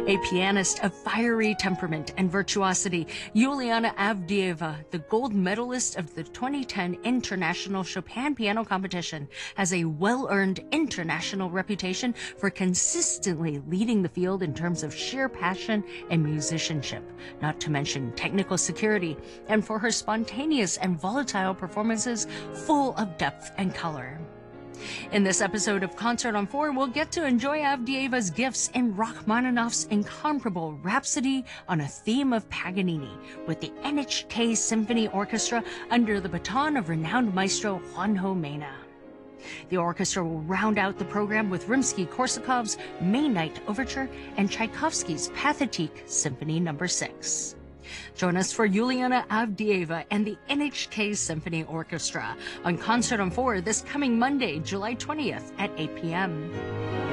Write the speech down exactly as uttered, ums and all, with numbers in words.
A pianist of fiery temperament and virtuosity, Yuliana Avdieva, the gold medalist of the twenty ten International Chopin Piano Competition, has a well-earned international reputation for consistently leading the field in terms of sheer passion and musicianship, not to mention technical security, and for her spontaneous and volatile performances full of depth and color. In this episode of Concert on Four, we'll get to enjoy Avdieva's gifts in Rachmaninoff's incomparable Rhapsody on a Theme of Paganini with the N H K Symphony Orchestra under the baton of renowned maestro Juanjo Mena. The orchestra will round out the program with Rimsky-Korsakov's May Night Overture and Tchaikovsky's Pathétique Symphony number six. Join us for Yuliana Avdieva and the N H K Symphony Orchestra on Concert on Four this coming Monday, July twentieth at eight p m